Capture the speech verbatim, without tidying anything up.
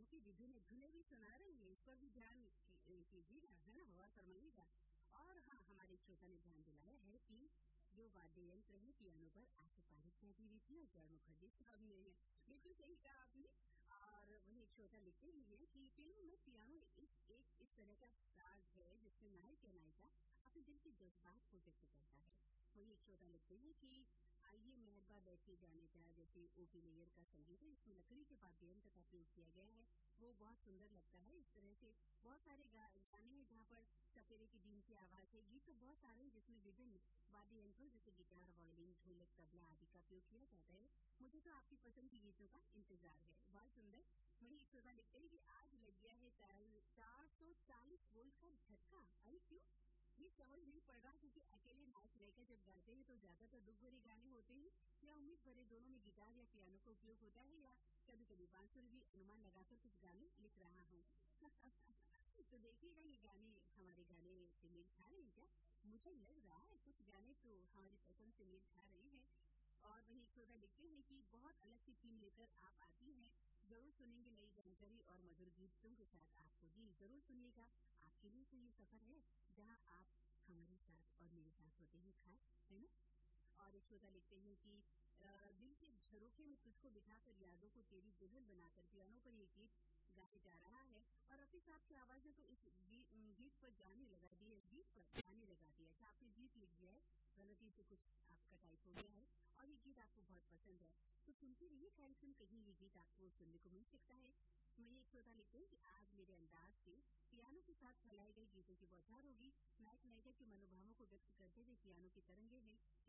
की विभिन्न धुनें भी सुना रही है, इस पर भी ध्यान कीजिएगा, है ना, गौर फरमाइएगा। और हाँ, हमारे श्रोता ने ध्यान दिलाया है कि जो वाद्य यंत्र है पियानो पर आशा पारिक कहती हुई थी और जय मुखर्जी साहब ने है, बिल्कुल सही कहा आपने। और वही श्रोता लिखते ही है कि फिल्म में पियानो एक एक इस तरह का साज है जिसमें नायक या नायिका अपने दिल के जज्बात को व्यक्त करता है। वही श्रोता लिखते हैं कि आइए मेहरबा बैठिए जाने का, जैसे ओपी मेयर का संगीत है, इसमें लकड़ी के वाद्य यंत्र का प्रयोग किया गया है, वो बहुत सुंदर लगता है। इस तरह से बहुत सारे गा, गाने हैं जहाँ पर सपेरे की बीन की आवाज है, गीत तो बहुत सारे हैं जिसमें विभिन्न वाद्य यंत्रों जैसे गिटार, वायलिन, ढोलक, तबला आदि का प्रयोग किया जाता है। मुझे तो आपकी पसंद की गीतों का इंतजार है, बहुत सुंदर। वही श्रोता लिखते हैं कि आज लग गया है चार सौ चालीस वोल्ट का झटका। अरे क्यों, ये समझ नहीं पड़ रहा, क्योंकि अकेले नायक नायिका जब गाते हैं तो ज्यादातर दुख भरे गाने होते हैं या उम्मीद भरे, दोनों में गिटार या पियानो का उपयोग होता है, या कभी कभी बांसुरी भी अनुमान लगाकर कुछ गाने लिख रहा हूँ। तो देखिएगा ये गाने हमारे गाने से मेल खा रहे हैं क्या? मुझे लग रहा है कुछ गाने तो हमारी पसंद से मेल खा रहे हैं। और वही श्रोता लिखते हैं कि बहुत अलग सी थीम लेकर आप आती हैं, जरूर सुनेंगे नई जानकारी और मधुर गीतों के साथ आपको। जी जरूर सुनिएगा, आपके लिए तो ये सफर है जहाँ आप हमारे साथ और मेरे साथ होते हैं खास, है ना। और एक श्रोता लिखते हैं कि दिल के झरोखे में तुझको बिठाकर यादों को तेरी दुल्हन बनाकर पियानो पर ये गीत गाया जा रहा है। और रफी साहब की आवाज ने तो इस गीत, गीत पर गाने लगा दिए, गीत पर गाने लगा दिया। अच्छा, आपने गीत लिख दिया है, गलती से कुछ आपका टाइप हो गया है और ये गीत आपको बहुत पसंद है, तो सुनते रहिए कार्यक्रम, कहीं ये गीत आपको सुनने को मिल सकता है। मैं ये श्रोता लिखते हैं कि आज मेरे अंदाज से पियानो के साथ फैलाए गए गीतों की बौछार होगी। नायक नायिका के मनोभावों को व्यक्त करते हुए पियानो की तरंगे में